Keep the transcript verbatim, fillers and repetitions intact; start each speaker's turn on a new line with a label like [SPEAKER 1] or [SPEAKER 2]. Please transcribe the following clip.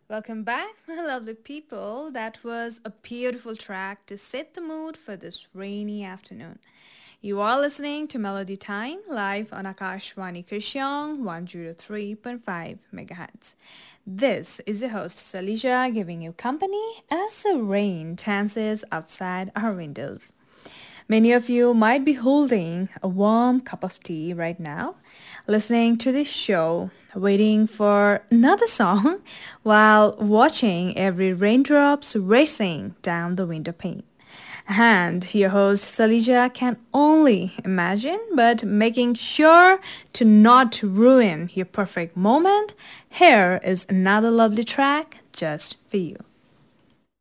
[SPEAKER 1] Welcome back, my lovely people. That was a beautiful track to set the mood for this rainy afternoon. You are listening to Melody Time live on Akashvani Krishyong one oh three point five megahertz. This is your host Salija giving you company as the rain dances outside our windows. Many of you might be holding a warm cup of tea right now, listening to this show, waiting for another song while watching every raindrops racing down the window pane. And your host Salija can only imagine, but making sure to not ruin your perfect moment, here is another lovely track just for you.